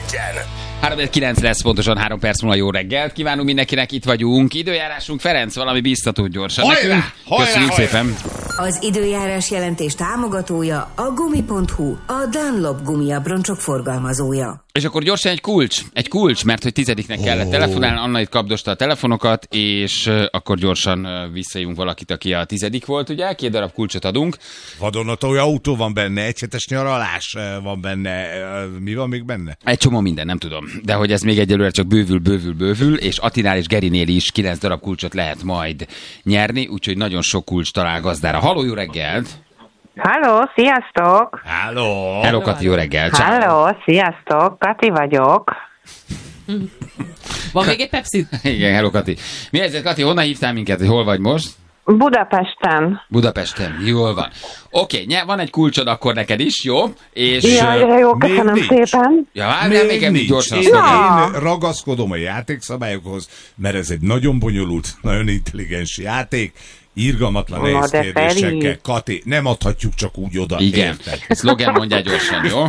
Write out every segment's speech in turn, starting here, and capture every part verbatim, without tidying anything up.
Legyen! három kilenc lesz, pontosan három perc múlva jó reggelt. Kívánunk mindenkinek, itt vagyunk. Időjárásunk, Ferenc, valami biztató gyorsan. Hajrá, Nekünk. hajrá, Köszönjük hajrá. szépen. Az időjárás jelentés támogatója a gumi pont hu, a Dunlop gumiabroncsok forgalmazója. És akkor gyorsan egy kulcs, egy kulcs, mert hogy tizediknek kellett telefonálni, Anna itt kapdosta a telefonokat, és uh, akkor gyorsan uh, visszajunk valakit, aki a tizedik volt, ugye? Két darab kulcsot adunk. Vadonatúj autó van benne, egyhetes nyaralás eh, van benne, eh, mi van még benne? Egy csomó minden, nem tudom. De hogy ez még egyelőre csak bővül, bővül, bővül, és Attinál és Gerinél is kilenc darab kulcsot lehet majd nyerni, úgyhogy nagyon sok kulcs talál gazdára. Halló, jó reggelt! Halló, sziasztok! Háló! Hello, Kati, jó reggelt! Ciao. Halló, sziasztok! Kati vagyok. Van még egy Pepsi? Igen, hello, Kati. Mi helyzet, Kati, honnan hívtál minket, hogy hol vagy most? Budapesten. Budapesten, jól van. Oké, okay, van egy kulcsod akkor neked is, jó? És... Ja, ja, jó, még köszönöm nincs. szépen. Ja, várjál, még egy gyorsan. Én, azt mondom. én ragaszkodom a játékszabályokhoz, mert ez egy nagyon bonyolult, nagyon intelligens játék, irgalmatlan Na, nehéz de kérdésekkel. Feri. Kati, nem adhatjuk csak úgy oda. Igen, Érted? szlogen mondjál gyorsan, jó?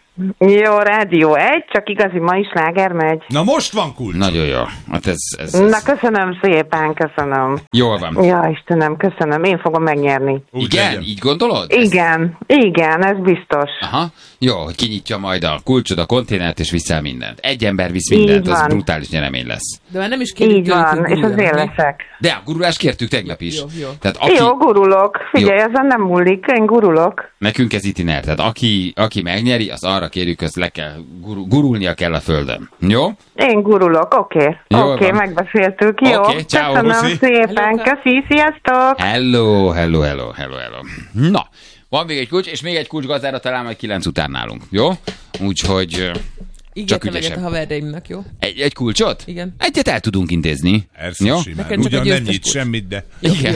Jó, Rádió egy, csak igazi ma is sláger megy. Na most van kulcs. Nagyon jó. Hát ez, ez, ez. Na, köszönöm szépen, köszönöm. Jól van. Ja, Istenem, köszönöm, én fogom megnyerni. Úgy Igen? legyen. Így gondolod? Igen, igen, ez biztos. Aha. Jó, hogy kinyitja majd a kulcsod, a konténert, és viszel mindent. Egy ember visz mindent, Így az van. brutális nyeremény lesz. De már nem is kérjük Így tőlük, van, hogy és az guruljanak, én mi? leszek. De a gurulást kértük tegnap is. Jó, jó. Tehát aki, Jó, gurulok. Figyelj, ezen nem múlik, én gurulok. nekünk ez itiner, tehát aki, aki megnyeri, az arra kérjük, hogy le kell, guru, gurulnia kell a földön. Jó? Én gurulok, oké. Jól Oké, van. megbeszéltük, jó. Oké, ciao, Köszönöm puszi. szépen, Hello, köszi, sziasztok! Hello, hello, hello, hello, hello. Na, van még egy kulcs, és még egy kulcs gazdára talán majd kilenc után nálunk, jó? Úgyhogy ö, Ígértem egyet ügyesebb. a haverjaimnak, jó? egy, egy kulcsot? Igen. Egyet el tudunk intézni. Persze, Jó? simán. Nekem csak Ugyan egy nem győztes nyit kulcs. semmit, de... Igen. Jó.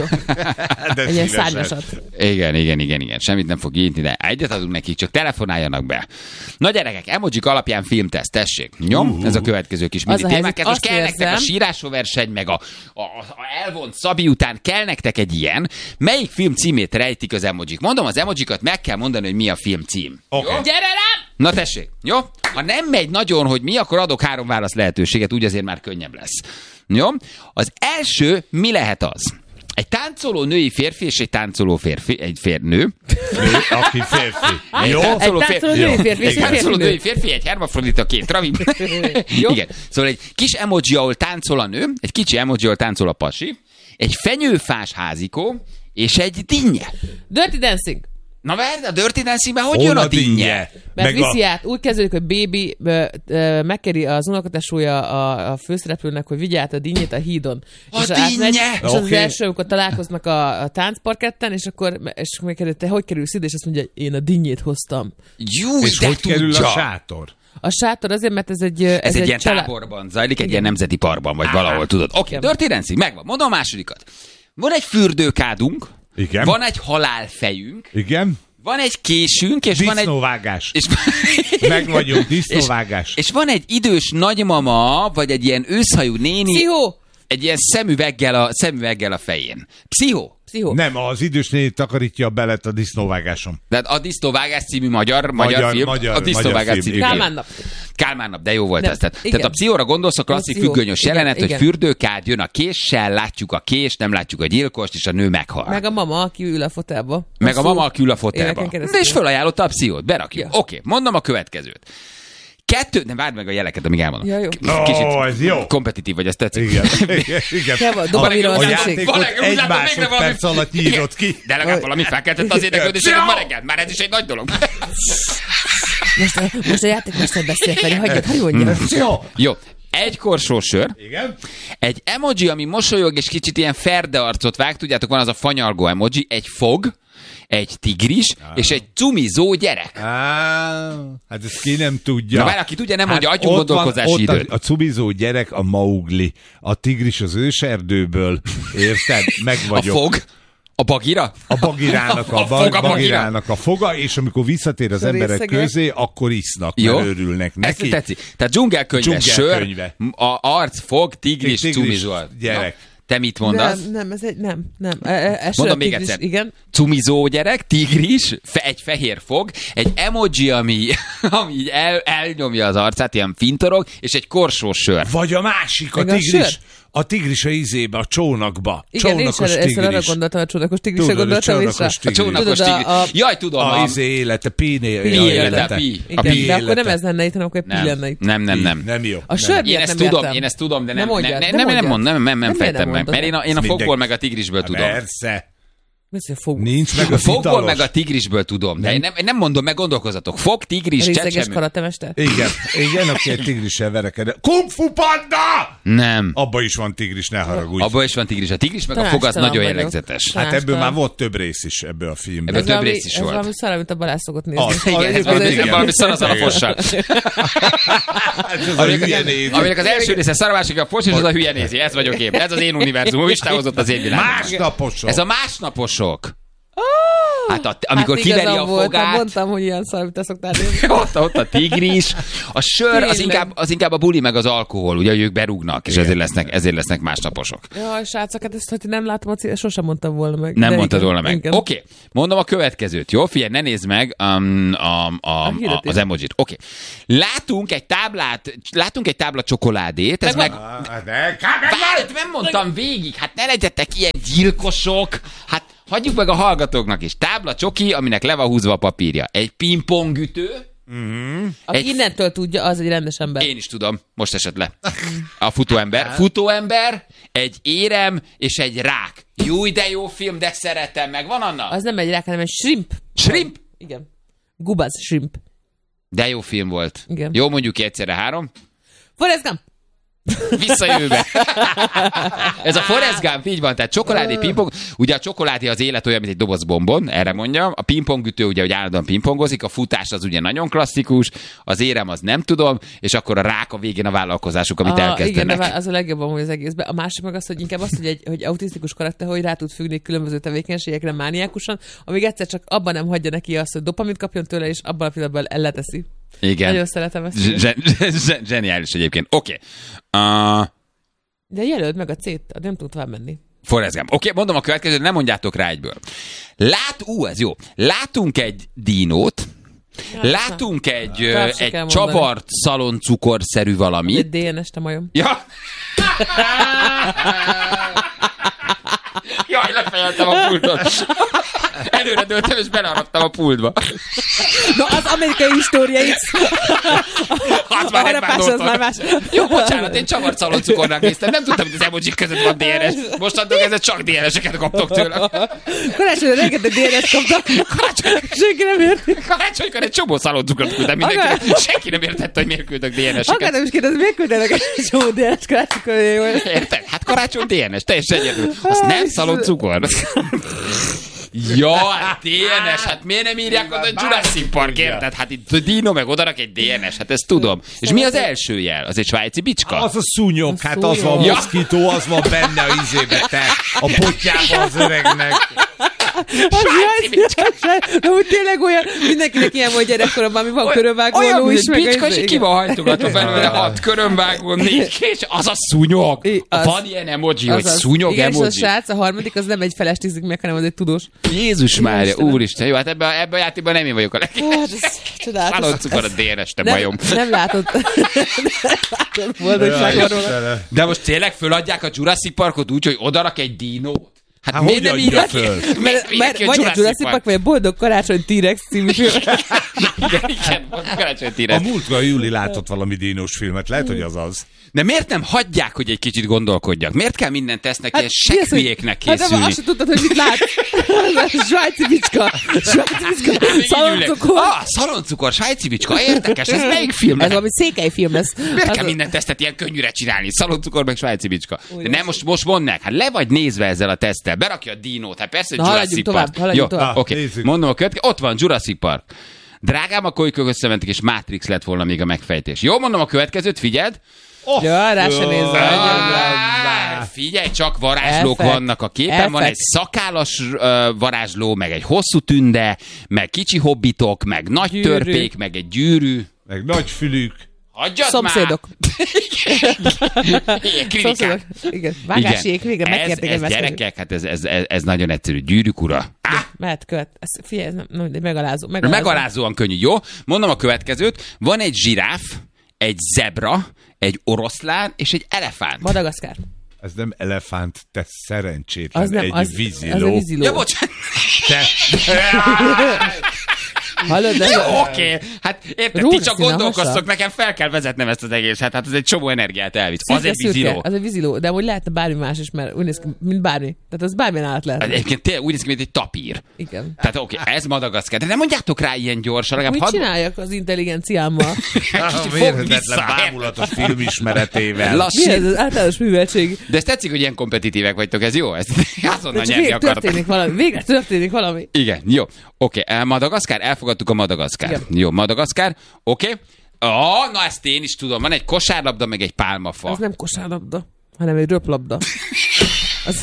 de Egy ilyen szívesen. szárnyasat. Igen, igen, igen, igen. Semmit nem fog nyitni, de egyet adunk nekik, csak telefonáljanak be. Na gyerekek, emojik alapján filmteszt, tessék. Jó? Uh. Ez a következő kis mini a témák. helyzet, Ez most azt kell nektek a érzem- sírásóverseny, meg a, a, a elvont Szabi után kell nektek egy ilyen. Melyik film címét rejtik az emojik? Mondom, az emojikat meg kell mondani, hogy mi a film cím. Oké. Jó? Gyere rám! Na tessék, jó? Ha nem megy nagyon, hogy mi, akkor adok három válasz lehetőséget, úgy azért már könnyebb lesz. Jó? Az első mi lehet az? Egy táncoló női férfi és egy táncoló férfi, egy férnő. Nő, aki férfi. Egy Jó? táncoló Egy férfi, táncoló női férfi és egy egy táncoló férfinő. női férfi, egy hermafrodita, két ravi. Jó. Igen. Szóval egy kis emoji, ahol táncol a nő, egy kicsi emoji, ahol táncol a pasi, egy fenyőfás házikó, és egy dinnye. Dirty Dancing. Na várj, a Dirty Dancingben hogy Hol jön a a dinnye? dinnye? Mert Meg a- viszi át, úgy kezdődik, hogy baby ö, ö, megkeri az unokatesója a, a főszereplőnek, hogy vigye át a dinnyét a hídon. A és átmegy, dinnye! És az, Oké. az első, amikor találkoznak a, a táncparketten, és akkor és megkérdezi, te hogy kerülsz ide, és azt mondja, én a dinnyét hoztam. Jú, És de hogy kerül tudja. a sátor? A sátor azért, mert ez egy... Ez, Ez egy ilyen család- táborban zajlik, egy ilyen nemzeti parkban, vagy valahol, tudod. Oké, Igen. Dirty Dancing, megvan. Mondom a másodikat. Van egy fürdőkádunk, Igen. van egy halálfejünk, Igen? van egy késünk, és van egy... Disznóvágás. És, Meg vagyunk, disznóvágás. és, és van egy idős nagymama, vagy egy ilyen őszhajú néni, Pszichó! egy ilyen szemüveggel a, szemüveggel a fején. Pszichó. Pszichó. Nem, az idős néni takarítja a belet a disznóvágáson. De a Disznóvágás című magyar, magyar, Magyar- film. magyar- a Disznóvágás magyar film, című igen. film. Kálmán nap. Kálmán nap, de jó volt Nem, ez. Tehát, igen. tehát a pszichóra gondolsz, a klasszik pszichó. függönyös Igen, jelenet, hogy igen. fürdőkád jön a késsel, látjuk a kést, nem látjuk a gyilkost, és a nő meghal. Meg a mama, aki ül a fotelba. Meg a Hosszú mama, aki ül a fotelba. éveken keresztül. De és felajánlotta a pszichót, berakjuk. Ja. Oké, mondom a következőt. Kettő, nem várd meg a jeleket, amíg elmondom. Ja, jó. Kicsit Ó, ez jó. kompetitív vagy, ezt tetszik. Igen, igen, igen. Kell van, A, dopamira a van szükség. játékot Valaki úgy egy látom, végre valami- másodperc alatt nyírod ki. De legalább valami felkeltett az érdeklődésedet ma reggel. Már ez is egy nagy dolog. Most a, most a játékmester beszél felé, hagyjad, hogy mondja. Jó. Jó. Egy korsós sör, Igen? egy emoji, ami mosolyog, és kicsit ilyen ferde arcot vág, tudjátok, van az a fanyalgó emoji, egy fog, egy tigris, és egy cumizó gyerek. Á, hát ezt ki nem tudja. Na már aki tudja, nem mondja, adjunk ott van- gondolkozási ott időt. A, a cumizó gyerek a Maugli, a tigris az őserdőből, érted? Meg A vagyok. fog, a bagira, A bagirának a, A fog a bagirának a foga, és amikor visszatér az A emberek részege. közé, akkor isznak, jó? mert örülnek Ezt neki. tetszik. Tehát dzsungelkönyve, sör, Dzsungelkönyve. a arc, fog, tigris, Tigris, cumizó. gyerek. Na, Te mit mondasz? Nem, nem, ez egy, nem, nem. E, e, e, Mondom még tigris, egyszer. Igen. Cumizó gyerek, tigris, fe, egy fehér fog, egy emoji, ami, ami így el, elnyomja az arcát, ilyen fintorog, és egy korsós sör. Vagy a másik, a Meg a tigris. sör? A tigris a ízébe, a csónakba. Igen, Csónakos én is erre arra tigris. gondoltam, a csónakos tigrisre Tudod, a gondoltam vissza. csónakos A tigris. csónakos Tudod, a- tigris. a- Jaj, tudom. A A, izé élete, Piné Pi élete. élete, Pi. A Igen, Pi de akkor élete. nem ez lenne itt, hanem akkor egy pi nem, lenne itt. nem, nem, nem. Nem jó. A nem. sör Én miért ezt nem tudom, értem? én ezt tudom, de nem, Nem nem, mondjad, nem, de nem, nem, mondjad. mond, nem, nem, nem De miért fejtem nem meg, mondod? mert én a, én a Ez fogból mindegy. meg a tigrisből tudom. Persze. Beszél fog. Nincs meg a A fogból fitalos. meg a tigrisből tudom, de én nem, én nem mondom, meg gondolkozatok. Fog, tigris, Részeges csecsemő. karatemester? Igen, igen, aki egy tigrissel verekedett. Kung Fu Panda! Nem. Abba is van tigris, ne haragudj. Abban is van tigris. A tigris meg a fog az Tanácstalan nagyon vagyok. jellegzetes. Hát ebből Tanácstalan. már volt több rész is ebből a filmben. Ebből Ez több valami- rész is Ez volt. valami szar, amit a Balázs szokott nézni. Az. Igen, ez Igen, valami, igen. ez valami szar az alapossal. Ez a hülye nézi. Aminek az első része szar, a másik a fos, és az a hülye nézi. Ez vagyok én. Ez az én univerzumom, Isten az én világom. Másnaposok. Ez a másnaposok. Hát a, amikor hát kiveri igazam a volt, fogát, mondtam, hogy ilyen szar, amit te szoktál nézni. ott, ott a tigris, a sör, az Tényleg. inkább, az inkább a buli meg az alkohol, ugye ők berúgnak, és ezért lesznek, ezért lesznek másnaposok. Jaj, srácok, hát ezt, hogy nem látom a cél, sosem mondtam volna meg. Nem De mondtad igen, volna meg. igen. Oké, okay. Mondom a következőt, jó? Figyelj, ne nézd meg um, a, a, a, hirdetést. az emojit. Oké. Okay. Látunk egy táblát, látunk egy tábla csokoládét, ez meg... Ah, de- Várj, nem mondtam végig, hát ne legyetek ilyen gyilkosok, hát hagyjuk meg a hallgatóknak is. Tábla csoki, aminek le van húzva a papírja. Egy pingpongütő, Aki egy- innentől tudja, az egy rendes ember. én is tudom, most esett le. A futóember. Futóember, egy érem és egy rák. Jó, de jó film, de szeretem meg. Van Anna? Az nem egy rák, hanem egy shrimp. Shrimp? Igen. Gubaz shrimp. De jó film volt. Igen. Jó, mondjuk ki egyszerre három. Forrest Gump. Visszajövőbe. Ez a Forrest Gump, így van, tehát csokoládé, pingpong. Ugye a csokoládé az élet olyan, mint egy doboz bombon, erre mondjam. A pingpongütő ugye, hogy állandóan pingpongozik, a futás az ugye nagyon klasszikus, az érem az nem tudom, és akkor a rák a végén a vállalkozásuk, amit A, igen, elkezdenek. de az a legjobb amúgy az egészben. A másik meg az, hogy inkább az, hogy egy hogy autisztikus karakter, hogy rá tud függni különböző tevékenységekre mániákusan, amíg egyszer csak abban nem hagyja neki azt, hogy dopamint kapjon tőle, és abban a pillanatban elleteszi. Igen. Nagyon szeretem ezt. Zse- zse- zse- Zseniális egyébként. Oké. Okay. Uh, De jelöld meg a C-t, nem tud tovább menni. Forrest Gump. Oké, okay, mondom a következőt, nem mondjátok rá egyből. Lát, ú, ez jó. Látunk egy dínót, látunk egy, ö, Tovább se egy kell mondani. csavart szaloncukorszerű Egy valamit. dé en es-te majom. Ja. Jaj, lefejeltem a pultot. Előre dőltem, és belearadtam a pultba. No, az amerikai história X. Hát már A nem harapás az már más. Jó, bocsánat, én csavart szaloncukornak néztem. Nem tudtam, hogy az emojik között van dé en es. Mostantól kezdve csak dé en es-eket kaptok tőlem. Karácsonyra rengeteg dé en es kaptak. Senki nem érti. Karácsonykor egy csomó szaloncukrot küldtem mindenkinek. Senki nem értette, hogy miért küldök dé en es-eket. Akár is kérdez, miért küldenek egy csomó dé en es karácsonykor? Érted? Hát karácsony dé en es, teljesen egyedül. Az nem szaloncukor. Ja, hát dé en es, hát miért nem írják oda, hogy Jurassic Park, érted? Hát itt a Dino meg odarak egy dé en es, hát ezt tudom. És mi az első jel? Az egy svájci bicska? Az a szúnyog, A hát az van, szúnyog. a moszkító, az van benne a izébe, te. A potyába az öregnek. Az jaj, de úgy tényleg olyan, mindenkinek ilyen volt gyerekkoromban, ami van körönvágó olyan, ló mint is, egy meg bicska, az- és ki van hajtogatva belőle hat körömvágó, négy kés, az a szúnyog. I- az- Van ilyen emoji, hogy Azaz. szúnyog Igen, és a emoji. srác, a harmadik, az nem egy feles tízig meg, hanem az egy tudós. Jézus Mária, Istenem. úristen, jó, hát ebben ebbe a játékban nem én vagyok a Hát, legjobb. ez csodálatos. Szaloncukor a dé en es, te Nem, bajom. nem látod. Nem látod boldogság van róla. De most tényleg föladják a Jurassic Parkot úgy, hogy odarak egy dinót? Hát, Hát miért hogy nem adja írják föl? ki? Mert, Miért mert ki a vagy a Jurassic Park, vagy a Boldog Karácsony T-Rex című film. Igen, igen, karácsony A tíre. múltkor Júli látott valami dínos filmet, lehet, hogy az az. De miért nem hagyják, hogy egy kicsit gondolkodjak? Miért kell mindent tesznek ilyen mi az, hogy- sekhülyéknek Hát de készülni? azt sem tudtad, hogy mit látsz. Svájci bicska. Svájci bicska. Még így ülnek. Szaloncukor. Ah, szaloncukor, svájci bicska, érdekes, ez melyik film? Ez lehet? valami székely film lesz. Miért Az kell a- minden tesztet ilyen könnyűre csinálni? Szaloncukor meg svájci bicska. De Úgy nem, most, most mondd meg, hát le vagy nézve ezzel a teszttel, berakja a dinót, hát persze, hogy Na, Jurassic haladjunk Park. tovább, haladjunk Jó, tovább. oké, Nézzük. mondom a következő, ott van Jurassic Park. Drágám, a kolykök összementek, és Matrix lett volna még a megfejtés. Jó, mondom a következőt, figyeld. Oh, Ja, rá se nézve. Ah, figyelj, csak varázslók Effekt. vannak a képen, van egy Effekt. szakállas uh, varázsló, meg egy hosszú tünde, meg kicsi hobbitok, meg nagy Gyűrű. törpék, meg egy gyűrű. Meg nagy fülük. Adjad Szomszédok. már! Igen, kritikák. Szomszédok. Igen. Vágásiék végre ez, megkérték ez egy gyerekek, hát ez, ez, ez, ez nagyon egyszerű. Gyűrűk ura. Ah, Mehet követ. Ez, figyelj, ez nem, nem, de megalázó. megalázó. megalázóan könnyű, jó? Mondom a következőt. Van egy zsiráf, egy zebra, egy oroszlán és egy elefánt. Madagaszkár. Ez nem elefánt, te szerencsétlen, Az nem, egy az, víziló. az a víziló. Ja, bocsánat. Te... Hallod, de Jó, oké. Okay. Hát érted, ti Rózsaszín csak a gondolkoztok, hasa. nekem fel kell vezetnem ezt az egészet. Hát ez egy csomó energiát elvisz. Az Szürke, egy víziló. szürke. Az egy víziló, de hogy lehetne bármi más is, mert úgy néz ki, mint bármi. Tehát az bármilyen állat lehet. Egyébként tényleg úgy néz ki, mint egy tapír. Igen. Tehát oké, okay, ez Madagaszkár. De nem mondjátok rá ilyen gyorsan. Legalább Mit hadd- csináljak az intelligenciámmal? A Kicsit fogd mérhetetlen vissza. bámulatos filmismeretével. Mi Lassít. ez az általános műveltség? De ezt tetszik, hogy ilyen kompetitívek vagytok, ez jó? Ezt azonnal Csak nyerni végre akartak. történik valami. Végre történik valami. Igen, jó. Oké, okay. Madagaszkár, elfogadtuk a Madagaszkár. Igen. Jó, Madagaszkár, oké. Okay. Oh, na ezt én is tudom. Van egy kosárlabda, meg egy pálmafa. Az nem kosárlabda, hanem egy röplabda. Az...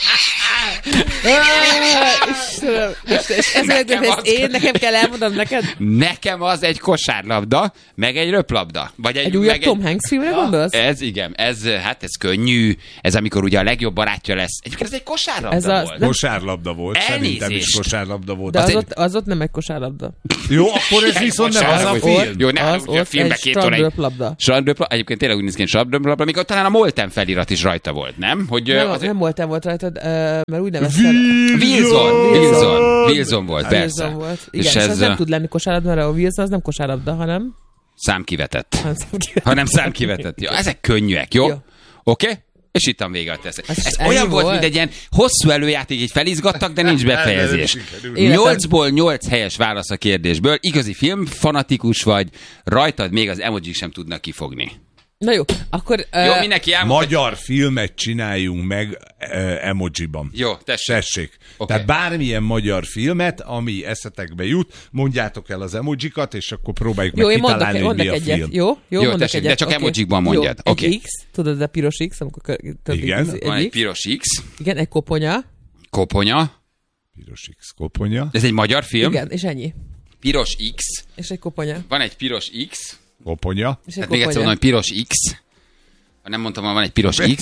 Ah, Istenem, Istenem, és ezért, Nekem ezt az- én nekem kell elmondanom neked? Nekem az egy kosárlabda, meg egy röplabda. Vagy egy, Egy újabb meg Tom Hanks filmre gondolsz? Ez igen, ez, hát ez könnyű. Ez amikor ugye a legjobb barátja lesz. Egyébként ez egy kosárlabda Ez a- volt. nem- Kosárlabda volt, Elnézést. szerintem is kosárlabda volt. De Az az, egy- ott, az ott nem egy kosárlabda. Jó, akkor ez viszont nem az a Kosárlabda. film. Jó, ne, Az ugye a ott filmben egy két óra egy... strandröplabda. Strandröplabda, egyébként tényleg úgy néz ki, hogy strandröplabda, amikor talán a Molten felirat is rajta volt, nem? Hogy, Nem, az, nem voltál volt rajtad, ö, mert úgy neveztem. Wilson, Wilson, Wilson volt, persze. Wilson volt. Igen, és és, ez az nem ö, tud lenni kosárlabda, mert a Wilson az nem kosárlabda, hanem... számkivetett. hanem számkivetett. Hanem számkivetett. Jó, ezek könnyűek, jó? Jó. Oké? Okay? És itt a vége a tesz. Ez Ez ennyi olyan volt, volt? mint egy ilyen hosszú előjáték, így felizgattak, de nincs befejezés. Életem. nyolcból nyolc helyes válasz a kérdésből. Igazi filmfanatikus vagy, rajtad még az emojik sem tudnak kifogni. Na jó, akkor... Jó, ö, mindenki elmondta. Magyar filmet csináljunk meg uh, emojiban. Jó, tessék. Tessék. Oké. Tehát bármilyen magyar filmet, ami eszetekbe jut, mondjátok el az emojikat, és akkor próbáljuk Jó, meg én mondok, kitalálni, hogy mi mondok a egyet. film. Jó, jó, Jó, mondok tessék, egyet. de csak oké. emojikban mondjad. Jó, Oké. egy X, tudod, a piros X, amikor... kö- tudod, Igen. egy Van egy X. piros X, Igen, egy koponya. koponya. Piros X koponya. Ez egy magyar film. Igen, és ennyi. Piros X. És egy koponya. Van egy piros X. Koponya. És egy Tehát még egyszer mondom, koponya. hogy piros X. Ha nem mondtam, hogy van egy piros X.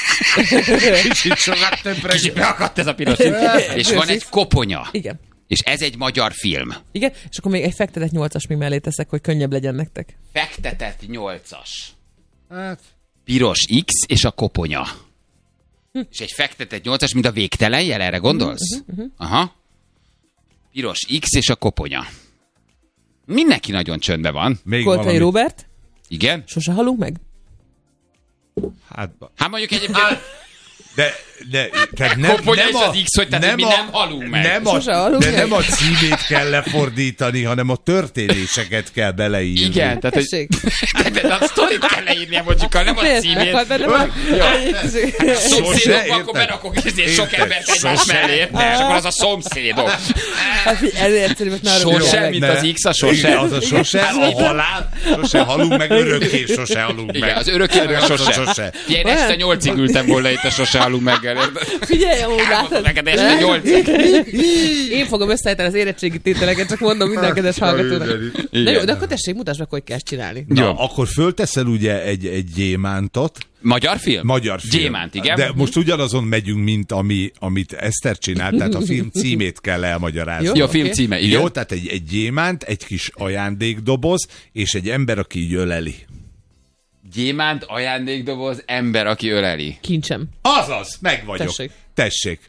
Kicsit sokat többre. Kicsit beakadt ez a piros X. És van egy koponya. Igen. És ez egy magyar film. Igen, és akkor még egy fektetett nyolcas még mellé teszek, hogy könnyebb legyen nektek. Fektetett nyolcas. Hát, Piros X és a koponya. És egy fektetett nyolcas, mint a végtelen jel, erre gondolsz? Aha. Piros X és a koponya. Mindenki nagyon csöndben van. még Koltai valami. Róbert, Igen? sose halunk meg? Hát, Hát mondjuk egyébként... de, de, tehát nem, Koponya nem és az X, hogy tehát mi nem halunk meg. Nem a, Sose halunk de meg. nem a címét kell lefordítani, hanem a történéseket kell beleírni. Igen, tehát hogy... Tessék. De, de a sztorit kell leírni emocsikkal, nem a Miért? címét. Meghalt benne van? Szomszédok, Sose, akkor érted? berakok izé sok Érted? embert egymás Sose. mellé, és akkor az a szomszédok. Hát figyelj, elég egyszerű, mert már Sose, mint az X, a sose. Igen, az a sose, a halál, sose halunk meg, örökké sose halunk meg. Igen, az örökké meg a Az a sose. sose. Figyelj, este nyolcig ültem volna itt a sose halunk meg. Figyelj, amúgy látod. Neked este nyolcig. Én fogom összeállítani az érettségi tételeket, csak mondom minden kedves hallgatónak. Na jó, de akkor tessék, mutasd meg, hogy kell ezt csinálni. Na, Jó. akkor fölteszel ugye egy, egy gyémántot, Magyar film? magyar film. Gyémánt, igen. De most ugyanazon megyünk, mint ami, amit Eszter csinált, tehát a film címét kell elmagyarázni. Jó. Jó, a film Oké. címe, igen. Jó, tehát egy, egy gyémánt, egy kis ajándékdoboz, és egy ember, aki így öleli. Gyémánt, ajándékdoboz, ember, aki öleli. Kincsem. Azaz, meg vagyok. Tessék. Tessék.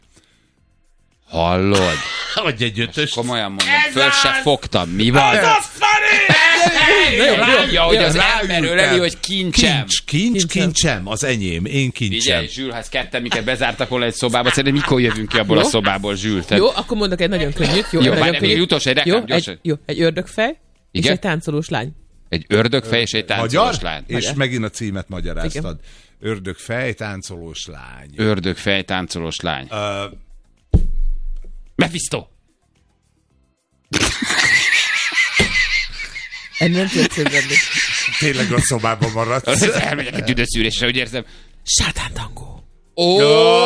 Hallod? Adj egy ötöst. Komolyan mondom, föl se fogtam. Mi van? Fari! Ja, hogy az Ráültem. ember öleli, hogy kincsem. Kincs, kincs, kincsem, az enyém, én kincsem. Figyelj, Zsül, ha ezt ketten minket bezártak volna egy szobába, szerintem mikor jövünk ki abból a Jó. szobából, Zsül? Tehát- Jó, akkor mondok egy nagyon könnyűt. Jó, Jó, egy várj, nagyon még könnyűt. utolsó egy reklám, jó, gyorsan. egy, jó, egy ördögfej, és Igen? egy táncolós lány. Egy ördögfej és egy táncolós Magyar? lány. És Magyar. megint a címet magyaráztad. Ördögfej, táncolós lány. Ördögfej, táncolós lány. Ö, Mephisto! Ennél nem tudod szépenni. tényleg a szobában maradsz. Elmegyek egy tüdőszűrésre, úgy érzem. Sátán tangó. Ó!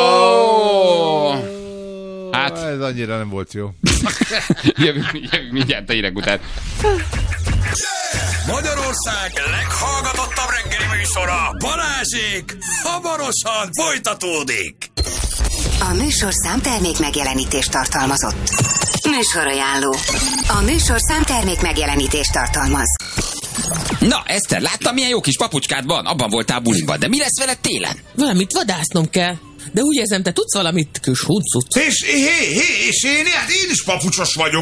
Hát, Ez annyira nem volt jó. jövünk, jövünk mindjárt a hírek után. Magyarország Magyarország leghallgatottabb reggeli műsora, Balázsék, hamarosan folytatódik. A műsorszám termék megjelenítést tartalmazott. Műsorajánló. A műsorszám termék megjelenítést tartalmaz. Na, Eszter, láttam, milyen jó kis papucskád van? Abban voltál buliban, de mi lesz veled télen? Valamit vadásznom kell. De úgy érzem, te tudsz valamit, kis huncut. És, hé, hé, és én, hát én is papucsos vagyok.